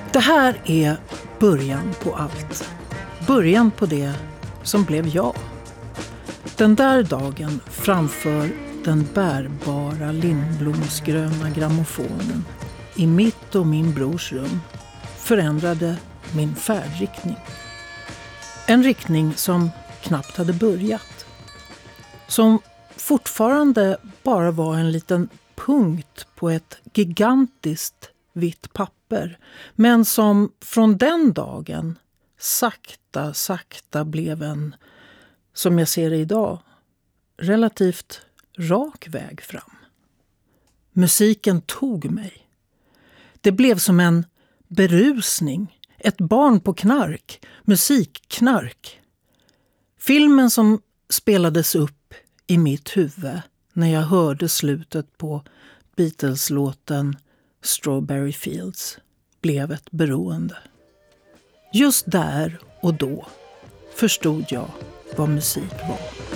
Det här är början på allt. Början på det som blev jag. Den där dagen framför den bärbara lindblomsgröna grammofonen i mitt och min brors rum förändrade min färdriktning. En riktning som knappt hade börjat. Som fortfarande bara var en liten punkt på ett gigantiskt vitt papper. Men som från den dagen sakta blev en, som jag ser det idag, relativt rak väg fram. Musiken tog mig. Det blev som en berusning, ett barn på knark, musikknark. Filmen som spelades upp i mitt huvud när jag hörde slutet på Beatles-låten Strawberry Fields blev ett beroende. Just där och då förstod jag vad musik var.